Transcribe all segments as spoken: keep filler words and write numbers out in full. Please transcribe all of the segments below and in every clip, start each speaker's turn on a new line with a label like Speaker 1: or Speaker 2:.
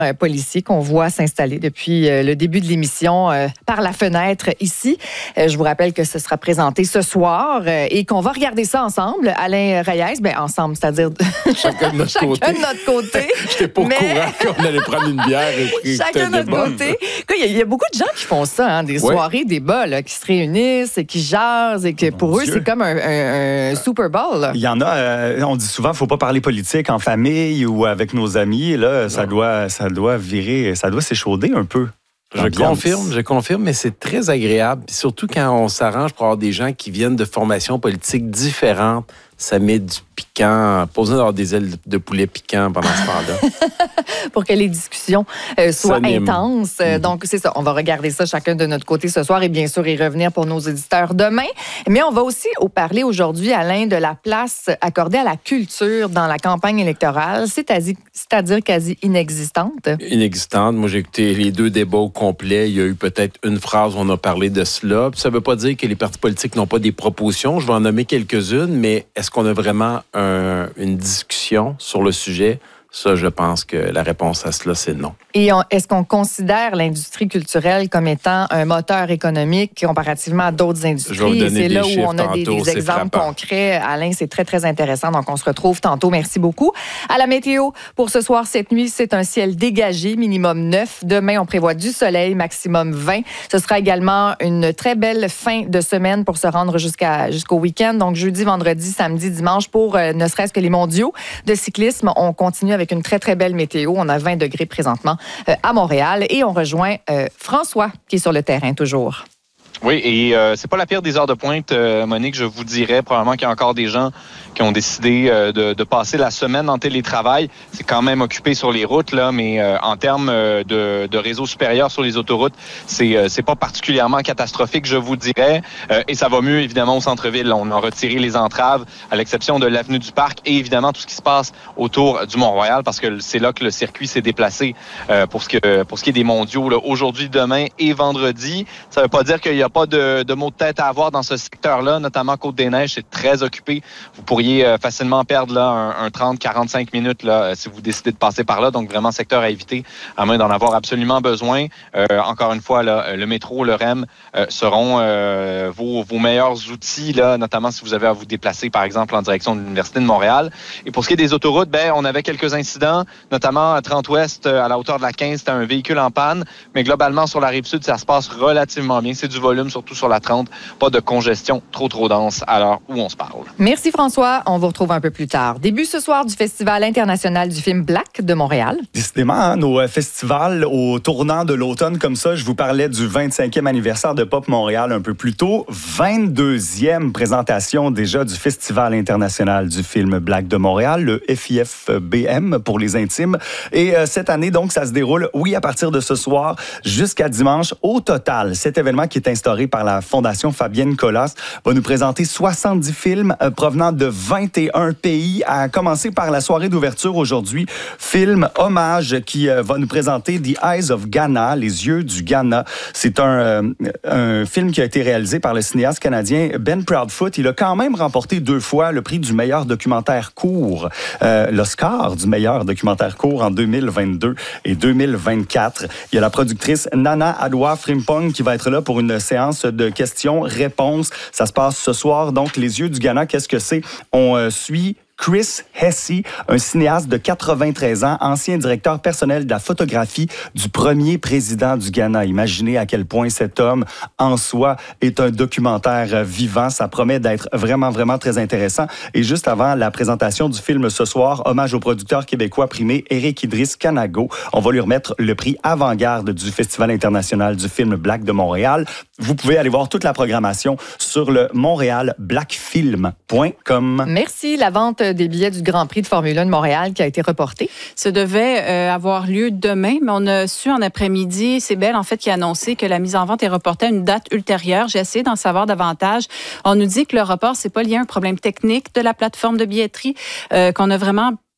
Speaker 1: Un policier qu'on voit s'installer depuis le début de l'émission euh, par la fenêtre ici. Euh, je vous rappelle que ce sera présenté ce soir euh, et qu'on va regarder ça ensemble. Alain Reyes, bien ensemble, c'est-à-dire
Speaker 2: chacun de notre
Speaker 1: chacun
Speaker 2: côté.
Speaker 1: de notre côté.
Speaker 2: J'étais pas
Speaker 1: mais...
Speaker 2: au courant qu'on allait prendre une bière et puis
Speaker 1: chacun de notre côté. Il y, y a beaucoup de gens qui font ça, hein, des soirées, ouais. des bas, là, qui se réunissent et qui jasent et que oh pour eux, Dieu. c'est comme un, un, un Super Bowl. Là.
Speaker 3: Il y en a, euh, on dit souvent, il ne faut pas parler politique en famille ou avec nos amis. Là, ça doit, ça doit virer, ça doit s'échauder un peu.
Speaker 2: Je confirme, je confirme, mais c'est très agréable. Puis surtout quand on s'arrange pour avoir des gens qui viennent de formations politiques différentes, ça met du piquant. Pas besoin d'avoir des ailes de poulet piquant pendant ce temps-là.
Speaker 1: Pour que les discussions euh, soient intenses. Mm-hmm. Donc, c'est ça. On va regarder ça chacun de notre côté ce soir et bien sûr y revenir pour nos éditeurs demain. Mais on va aussi parler aujourd'hui, Alain, de la place accordée à la culture dans la campagne électorale, c'est-à-dire, c'est-à-dire quasi inexistante.
Speaker 2: Inexistante. Moi, j'ai écouté les deux débats au complet. Il y a eu peut-être une phrase où on a parlé de cela. Puis ça ne veut pas dire que les partis politiques n'ont pas des propositions. Je vais en nommer quelques-unes, mais est-ce qu'on a vraiment un, une discussion sur le sujet? Ça, je pense que la réponse à cela, c'est non.
Speaker 1: Et on, est-ce qu'on considère l'industrie culturelle comme étant un moteur économique comparativement à d'autres industries?
Speaker 2: Je vais vous donner
Speaker 1: c'est
Speaker 2: des
Speaker 1: là
Speaker 2: chiffres
Speaker 1: où on a des,
Speaker 2: tantôt,
Speaker 1: des exemples
Speaker 2: frappant.
Speaker 1: concrets. Alain, c'est très, très intéressant. Donc, on se retrouve tantôt. Merci beaucoup. À la météo, pour ce soir, cette nuit, c'est un ciel dégagé, minimum neuf. Demain, on prévoit du soleil, maximum vingt. Ce sera également une très belle fin de semaine pour se rendre jusqu'à, jusqu'au week-end. Donc, jeudi, vendredi, samedi, dimanche, pour euh, ne serait-ce que les mondiaux de cyclisme. On continue avec une très, très belle météo. On a vingt degrés présentement euh, à Montréal et on rejoint euh, François qui est sur le terrain toujours.
Speaker 4: Oui, et euh, c'est pas la pire des heures de pointe, euh, Monique, je vous dirais. Probablement qu'il y a encore des gens qui ont décidé euh, de, de passer la semaine en télétravail. C'est quand même occupé sur les routes, là, mais euh, en termes euh, de, de réseau supérieur sur les autoroutes, c'est euh, c'est pas particulièrement catastrophique, je vous dirais. Euh, et ça va mieux, évidemment, au centre-ville. Là, on a retiré les entraves, à l'exception de l'avenue du Parc et évidemment tout ce qui se passe autour du Mont-Royal, parce que c'est là que le circuit s'est déplacé euh, pour ce que pour ce qui est des mondiaux, là, aujourd'hui, demain et vendredi. Ça veut pas dire qu'il y a pas de, de mots de tête à avoir dans ce secteur-là, notamment Côte-des-Neiges, c'est très occupé. Vous pourriez euh, facilement perdre là, un, un trente à quarante-cinq minutes là, euh, si vous décidez de passer par là. Donc, vraiment, secteur à éviter, à moins d'en avoir absolument besoin. Euh, encore une fois, là, le métro, le R E M euh, seront euh, vos, vos meilleurs outils, là, notamment si vous avez à vous déplacer, par exemple, en direction de l'Université de Montréal. Et pour ce qui est des autoroutes, ben, on avait quelques incidents, notamment à trente Ouest, à la hauteur de la quinze, c'était un véhicule en panne. Mais globalement, sur la Rive-Sud, ça se passe relativement bien. C'est du volume, surtout sur la trente. Pas de congestion trop, trop dense à l'heure où on se parle.
Speaker 1: Merci François. On vous retrouve un peu plus tard. Début ce soir du Festival international du film Black de Montréal.
Speaker 3: Décidément, hein, nos festivals au tournant de l'automne comme ça, je vous parlais du vingt-cinquième anniversaire de Pop Montréal un peu plus tôt. vingt-deuxième présentation déjà du Festival international du film Black de Montréal, le F I F B M pour les intimes. Et euh, cette année, donc, ça se déroule, oui, à partir de ce soir jusqu'à dimanche. Au total, cet événement qui est instauré par la Fondation Fabienne Colas va nous présenter soixante-dix films euh, provenant de vingt et un pays, à commencer par la soirée d'ouverture aujourd'hui. Film Hommage qui euh, va nous présenter The Eyes of Ghana, Les yeux du Ghana. C'est un, euh, un film qui a été réalisé par le cinéaste canadien Ben Proudfoot. Il a quand même remporté deux fois le prix du meilleur documentaire court, euh, l'Oscar du meilleur documentaire court en deux mille vingt-deux et deux mille vingt-quatre. Il y a la productrice Nana Adwa Frimpong qui va être là pour une séance de questions-réponses. Ça se passe ce soir. Donc, Les yeux du Ghana, qu'est-ce que c'est? On euh, suit Chris Hesse, un cinéaste de quatre-vingt-treize ans, ancien directeur personnel de la photographie du premier président du Ghana. Imaginez à quel point cet homme, en soi, est un documentaire vivant. Ça promet d'être vraiment, vraiment très intéressant. Et juste avant la présentation du film ce soir, hommage au producteur québécois primé Éric Idriss Canago, on va lui remettre le prix avant-garde du Festival international du film Black de Montréal. Vous pouvez aller voir toute la programmation sur le montréal black film point com.
Speaker 1: Merci. La vente des billets du Grand Prix de Formule un de Montréal qui a été reporté.
Speaker 5: Ça devait euh, avoir lieu demain, mais on a su en après-midi, c'est Bell en fait qui a annoncé que la mise en vente est reportée à une date ultérieure. J'ai essayé d'en savoir davantage. On nous dit que le report, c'est pas lié à un problème technique de la plateforme de billetterie, euh, qu'on a vraiment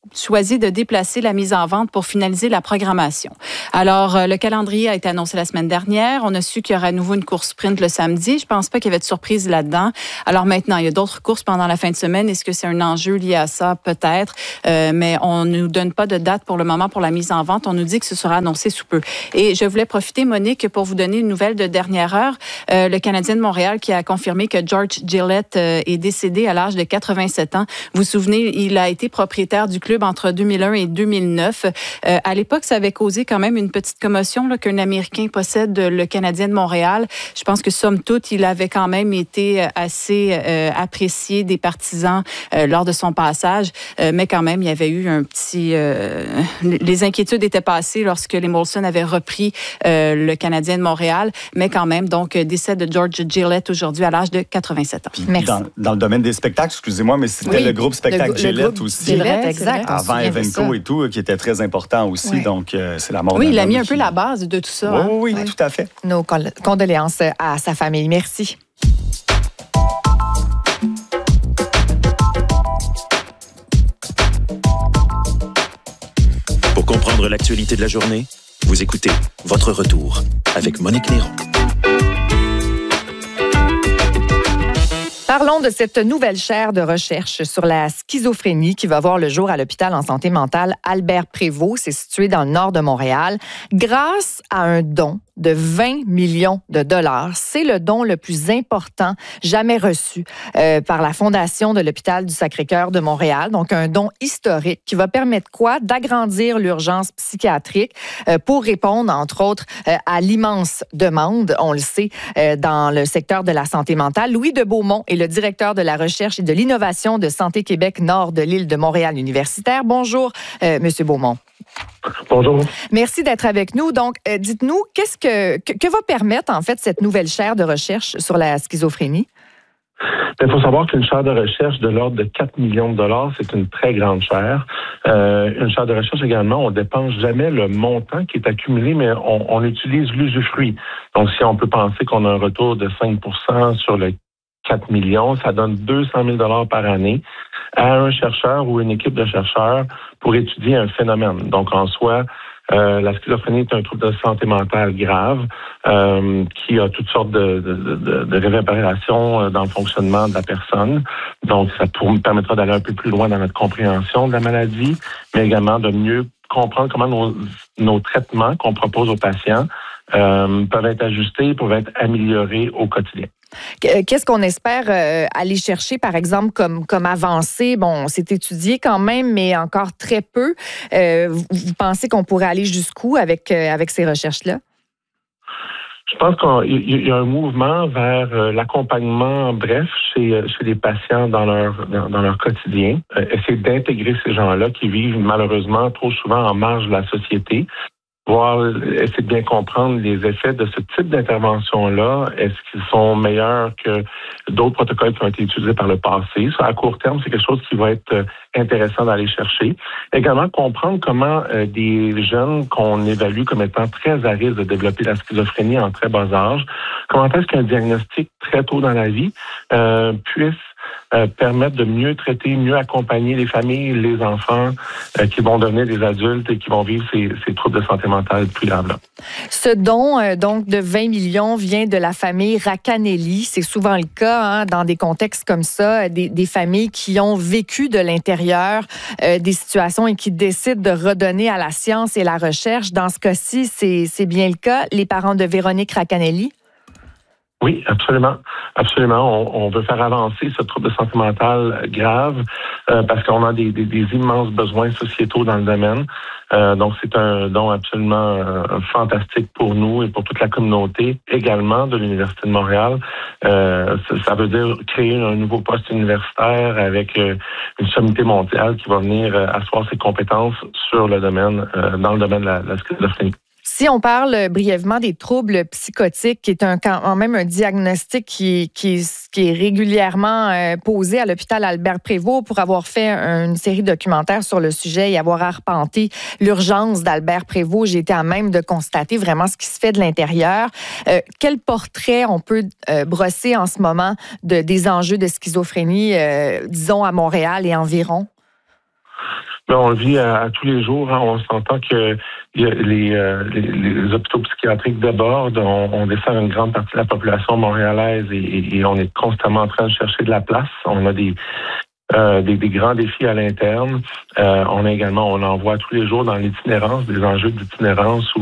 Speaker 5: choisi de déplacer la mise en vente pour finaliser la programmation. Alors, euh, le calendrier a été annoncé la semaine dernière. On a su qu'il y aura à nouveau une course sprint le samedi. Je pense pas qu'il y avait de surprise là-dedans. Alors maintenant, il y a d'autres courses pendant la fin de semaine. Est-ce que c'est un enjeu lié à ça? Peut-être. Euh, mais on ne nous donne pas de date pour le moment pour la mise en vente. On nous dit que ce sera annoncé sous peu. Et je voulais profiter, Monique, pour vous donner une nouvelle de dernière heure. Euh, le Canadien de Montréal qui a confirmé que George Gillett euh, est décédé à l'âge de quatre-vingt-sept ans. Vous vous souvenez, il a été propriétaire du club entre deux mille un et deux mille neuf. Euh, à l'époque, ça avait causé quand même une petite commotion là, qu'un Américain possède le Canadien de Montréal. Je pense que, somme toute, il avait quand même été assez euh, apprécié des partisans euh, lors de son passage. Euh, mais quand même, il y avait eu un petit... Euh, les inquiétudes étaient passées lorsque les Molson avaient repris euh, le Canadien de Montréal. Mais quand même, donc, décès de George Gillett aujourd'hui à l'âge de quatre-vingt-sept ans.
Speaker 3: Puis, Merci. Dans, dans le domaine des spectacles, excusez-moi, mais c'était oui, le groupe spectacle le, Gillett le groupe aussi.
Speaker 1: Gillett, exact.
Speaker 3: Avant Evenco et tout, qui était très important aussi. Oui. Donc, euh, c'est la mort.
Speaker 5: Oui, il a mis un
Speaker 3: qui...
Speaker 5: peu la base de tout ça.
Speaker 3: Oui,
Speaker 5: hein?
Speaker 3: oui, oui, tout à fait.
Speaker 1: Nos condoléances à sa famille. Merci.
Speaker 6: Pour comprendre l'actualité de la journée, vous écoutez Votre Retour avec Monique Néron.
Speaker 1: Parlons de cette nouvelle chaire de recherche sur la schizophrénie qui va voir le jour à l'hôpital en santé mentale Albert Prévost. C'est situé dans le nord de Montréal. Grâce à un don de vingt millions de dollars. C'est le don le plus important jamais reçu euh, par la Fondation de l'hôpital du Sacré-Cœur de Montréal. Donc, un don historique qui va permettre quoi? D'agrandir l'urgence psychiatrique euh, pour répondre, entre autres, euh, à l'immense demande, on le sait, euh, dans le secteur de la santé mentale. Louis de Beaumont est le directeur de la recherche et de l'innovation de Santé Québec Nord de l'île de Montréal universitaire. Bonjour, euh, Monsieur Beaumont.
Speaker 7: Bonjour.
Speaker 1: Merci d'être avec nous. Donc, euh, dites-nous, qu'est-ce que, que, que va permettre, en fait, cette nouvelle chaire de recherche sur la schizophrénie?
Speaker 7: Il faut savoir qu'une chaire de recherche de l'ordre de quatre millions de dollars, c'est une très grande chaire. Euh, une chaire de recherche également, on ne dépense jamais le montant qui est accumulé, mais on, on utilise l'usufruit. Donc, si on peut penser qu'on a un retour de cinq pour cent sur le quatre millions, ça donne deux cent mille dollars par année à un chercheur ou une équipe de chercheurs pour étudier un phénomène. Donc, en soi, euh, la schizophrénie est un trouble de santé mentale grave euh, qui a toutes sortes de, de, de, de réverbérations dans le fonctionnement de la personne. Donc, ça pour, permettra d'aller un peu plus loin dans notre compréhension de la maladie, mais également de mieux comprendre comment nos, nos traitements qu'on propose aux patients euh, peuvent être ajustés, peuvent être améliorés au quotidien.
Speaker 1: Qu'est-ce qu'on espère euh, aller chercher, par exemple, comme, comme avancée? Bon, c'est étudié quand même, mais encore très peu. Euh, vous, vous pensez qu'on pourrait aller jusqu'où avec, euh, avec ces recherches-là?
Speaker 7: Je pense qu'il y a un mouvement vers l'accompagnement bref chez, chez les patients dans leur, dans, dans leur quotidien. Essayer d'intégrer ces gens-là qui vivent malheureusement trop souvent en marge de la société. Voir, essayer de bien comprendre les effets de ce type d'intervention-là. Est-ce qu'ils sont meilleurs que d'autres protocoles qui ont été utilisés par le passé? Ça, à court terme, c'est quelque chose qui va être intéressant d'aller chercher. Également, comprendre comment euh, des jeunes qu'on évalue comme étant très à risque de développer la schizophrénie en très bas âge, comment est-ce qu'un diagnostic très tôt dans la vie euh, puisse Euh, permettre de mieux traiter, mieux accompagner les familles, les enfants euh, qui vont devenir des adultes et qui vont vivre ces, ces troubles de santé mentale plus graves-là.
Speaker 1: Ce don euh, donc de vingt millions vient de la famille Racanelli. C'est souvent le cas hein, dans des contextes comme ça, des, des familles qui ont vécu de l'intérieur euh, des situations et qui décident de redonner à la science et la recherche. Dans ce cas-ci, c'est, c'est bien le cas. Les parents de Véronique Racanelli?
Speaker 7: Oui, absolument. Absolument. On, on veut faire avancer ce trouble de santé mentale grave euh, parce qu'on a des, des, des immenses besoins sociétaux dans le domaine. Euh, donc, c'est un don absolument euh, fantastique pour nous et pour toute la communauté également de l'Université de Montréal. Euh, ça, ça veut dire créer un nouveau poste universitaire avec euh, une sommité mondiale qui va venir euh, asseoir ses compétences sur le domaine, euh, dans le domaine de la, de la schizophrénie.
Speaker 1: Si on parle brièvement des troubles psychotiques, qui est un, quand même un diagnostic qui, qui, qui est régulièrement euh, posé à l'hôpital Albert Prévost, pour avoir fait une série de documentaires sur le sujet et avoir arpenté l'urgence d'Albert Prévost, j'ai été à même de constater vraiment ce qui se fait de l'intérieur. Euh, quel portrait on peut euh, brosser en ce moment de, des enjeux de schizophrénie, euh, disons, à Montréal et environ?
Speaker 7: Ben, on le vit à, à tous les jours. Hein. On s'entend que les, euh, les, les hôpitaux psychiatriques débordent. On, on dessert une grande partie de la population montréalaise et, et, et on est constamment en train de chercher de la place. On a des Euh, des, des grands défis à l'interne. Euh, on a également, on en voit tous les jours dans l'itinérance, des enjeux d'itinérance où